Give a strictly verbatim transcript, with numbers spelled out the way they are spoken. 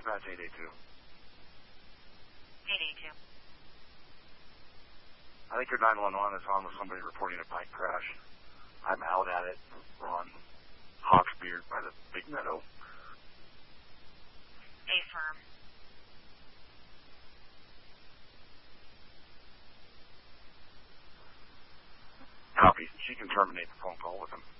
dispatch eight eight two. eight eight two. I think your nine one one is on with somebody reporting a bike crash. I'm out at it. We're on Hawksbeard by the big meadow. A-firm. Copy. She can terminate the phone call with him.